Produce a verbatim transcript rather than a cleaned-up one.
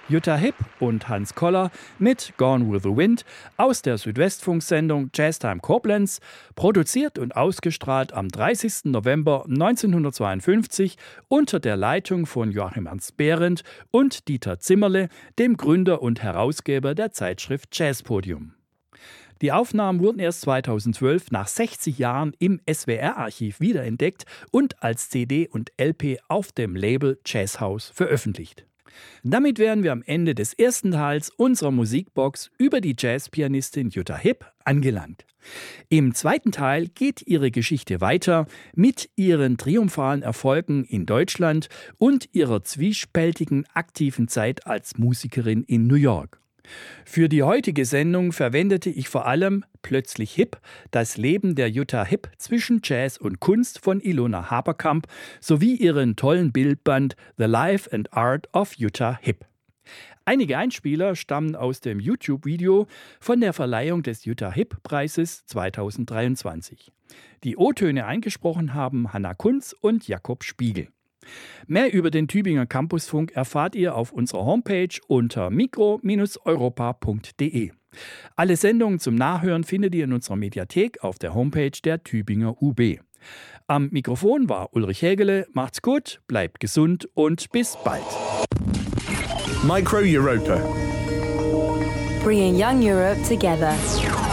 Jutta Hipp und Hans Koller mit Gone with the Wind aus der Südwestfunksendung Jazztime Koblenz, produziert und ausgestrahlt am dreißigsten November neunzehnhundertzweiundfünfzig unter der Leitung von Joachim Ernst Behrendt und Dieter Zimmerle, dem Gründer und Herausgeber der Zeitschrift Jazzpodium. Die Aufnahmen wurden erst zweitausendzwölf nach sechzig Jahren im S W R-Archiv wiederentdeckt und als C D und L P auf dem Label Jazzhaus veröffentlicht. Damit wären wir am Ende des ersten Teils unserer Musikbox über die Jazzpianistin Jutta Hipp angelangt. Im zweiten Teil geht ihre Geschichte weiter mit ihren triumphalen Erfolgen in Deutschland und ihrer zwiespältigen aktiven Zeit als Musikerin in New York. Für die heutige Sendung verwendete ich vor allem Plötzlich Hip, das Leben der Jutta Hipp zwischen Jazz und Kunst von Ilona Haberkamp sowie ihren tollen Bildband The Life and Art of Jutta Hipp. Einige Einspieler stammen aus dem YouTube-Video von der Verleihung des Jutta Hipp-Preises zweitausenddreiundzwanzig. Die O-Töne eingesprochen haben Hanna Kunz und Jakob Spiegel. Mehr über den Tübinger Campusfunk erfahrt ihr auf unserer Homepage unter mikro Bindestrich europa punkt de. Alle Sendungen zum Nachhören findet ihr in unserer Mediathek auf der Homepage der Tübinger U B. Am Mikrofon war Ulrich Hägele. Macht's gut, bleibt gesund und bis bald. Micro Europa. Bringing young Europe together.